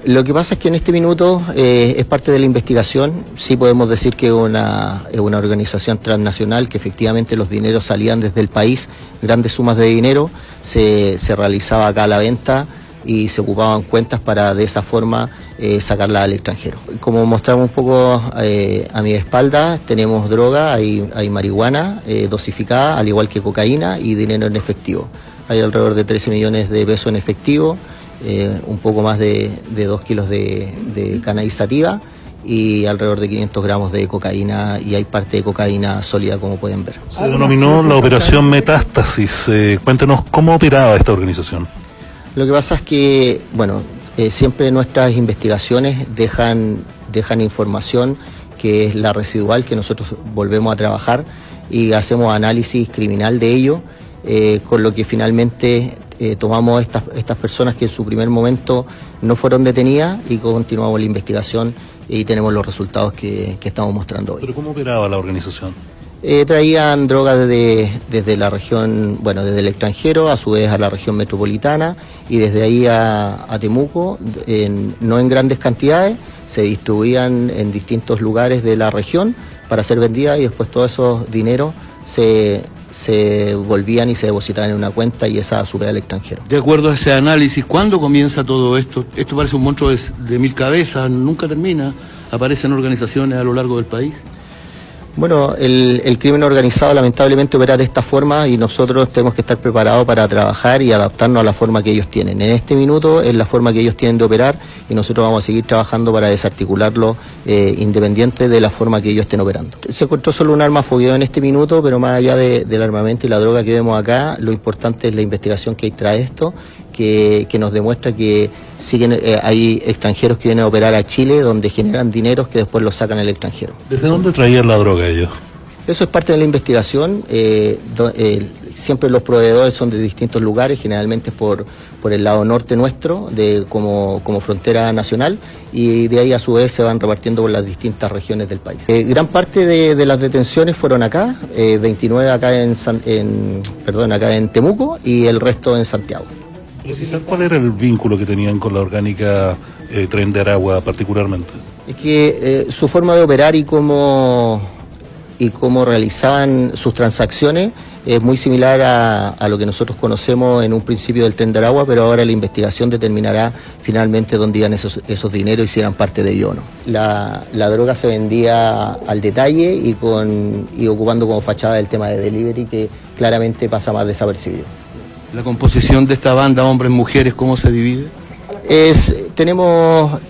Lo que pasa es que en este minuto es parte de la investigación. Sí podemos decir que es una organización transnacional, que efectivamente los dineros salían desde el país, grandes sumas de dinero, se realizaba acá la venta y se ocupaban cuentas para de esa forma sacarla al extranjero. Como mostramos un poco a mi espalda, tenemos droga, hay marihuana dosificada, al igual que cocaína y dinero en efectivo. Hay alrededor de 13 millones de pesos en efectivo, un poco más de 2 kilos de cannabis sativa y alrededor de 500 gramos de cocaína, y hay parte de cocaína sólida, como pueden ver. Se denominó la operación Metástasis. Cuéntenos cómo operaba esta organización. Lo que pasa es que, bueno, siempre nuestras investigaciones dejan información que es la residual, que nosotros volvemos a trabajar y hacemos análisis criminal de ello, con lo que finalmente tomamos estas personas que en su primer momento no fueron detenidas y continuamos la investigación y tenemos los resultados que estamos mostrando hoy. ¿Pero cómo operaba la organización? Traían drogas desde la región, bueno, desde el extranjero, a su vez a la región metropolitana, y desde ahí a Temuco, no en grandes cantidades, se distribuían en distintos lugares de la región para ser vendidas, y después todos esos dineros se volvían y se depositaban en una cuenta, y esa a su vez al extranjero. De acuerdo a ese análisis, ¿cuándo comienza todo esto? Esto parece un monstruo de 1000 cabezas, nunca termina, aparecen organizaciones a lo largo del país. Bueno, el crimen organizado lamentablemente opera de esta forma y nosotros tenemos que estar preparados para trabajar y adaptarnos a la forma que ellos tienen. En este minuto es la forma que ellos tienen de operar y nosotros vamos a seguir trabajando para desarticularlo independiente de la forma que ellos estén operando. Se encontró solo un arma fogueo en este minuto, pero más allá del armamento y la droga que vemos acá, lo importante es la investigación que trae esto, que nos demuestra que hay extranjeros que vienen a operar a Chile, donde generan dineros que después los sacan al extranjero. ¿Desde dónde traían la droga ellos? Eso es parte de la investigación. Siempre los proveedores son de distintos lugares, generalmente por el lado norte nuestro, como frontera nacional, y de ahí a su vez se van repartiendo por las distintas regiones del país. Gran parte de las detenciones fueron acá, 29 acá en Temuco y el resto en Santiago. ¿Cuál era el vínculo que tenían con la orgánica Tren de Aragua particularmente? Es que su forma de operar y cómo realizaban sus transacciones es muy similar a lo que nosotros conocemos en un principio del Tren de Aragua, pero ahora la investigación determinará finalmente dónde iban esos dineros y si eran parte de ello o no. La droga se vendía al detalle y ocupando como fachada el tema de delivery, que claramente pasa más desapercibido. ¿La composición de esta banda, hombres, mujeres, cómo se divide? Tenemos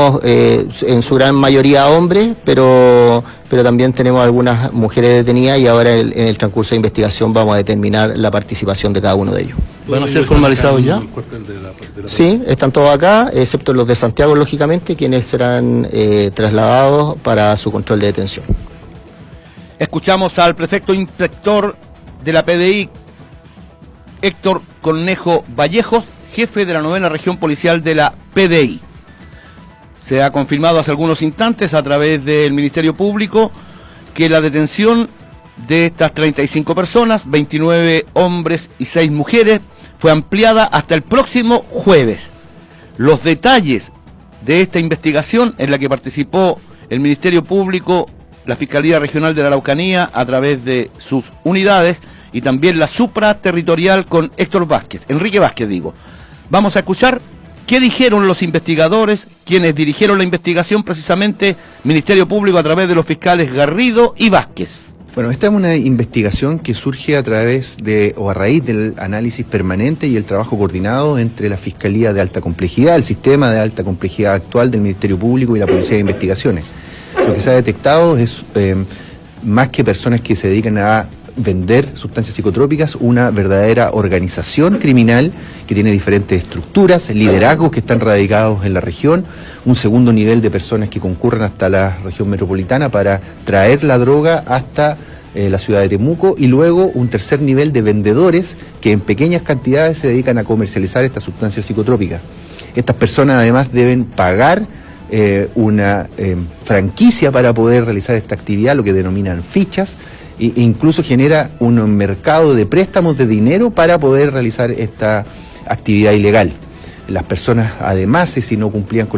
en su gran mayoría hombres, pero también tenemos algunas mujeres detenidas, y ahora en el transcurso de investigación vamos a determinar la participación de cada uno de ellos. ¿Van a ser formalizados ya? Sí, están todos acá, excepto los de Santiago, lógicamente, quienes serán trasladados para su control de detención. Escuchamos al prefecto inspector de la PDI, Héctor Cornejo Vallejos, jefe de la 9ª Región Policial de la PDI. Se ha confirmado hace algunos instantes a través del Ministerio Público que la detención de estas 35 personas, 29 hombres y 6 mujeres, fue ampliada hasta el próximo jueves. Los detalles de esta investigación, en la que participó el Ministerio Público, la Fiscalía Regional de la Araucanía a través de sus unidades, y también la supraterritorial con Enrique Vázquez. Vamos a escuchar qué dijeron los investigadores, quienes dirigieron la investigación precisamente, Ministerio Público a través de los fiscales Garrido y Vázquez. Bueno, esta es una investigación que surge a raíz del análisis permanente y el trabajo coordinado entre la Fiscalía de Alta Complejidad, el sistema de alta complejidad actual del Ministerio Público y la Policía de Investigaciones. Lo que se ha detectado es, más que personas que se dedican a vender sustancias psicotrópicas, una verdadera organización criminal que tiene diferentes estructuras, liderazgos que están radicados en la región, un segundo nivel de personas que concurren hasta la región metropolitana para traer la droga hasta la ciudad de Temuco, y luego un tercer nivel de vendedores que en pequeñas cantidades se dedican a comercializar estas sustancias psicotrópicas. Estas personas además deben pagar una franquicia para poder realizar esta actividad, lo que denominan fichas, e incluso genera un mercado de préstamos de dinero para poder realizar esta actividad ilegal. Las personas, además, si no cumplían con